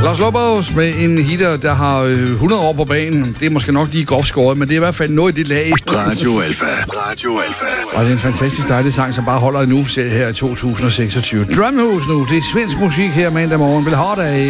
Los Lobos med en hitter, der har 100 år på banen. Det er måske nok lige groft skåret, men det er i hvert fald noget i det lag. Radio Alpha. Radio Alpha. Og det er en fantastisk dejlig sang, som bare holder nu, selv her i 2026. Drumhouse nu, det er svensk musik her mandag morgen. Vil have dig.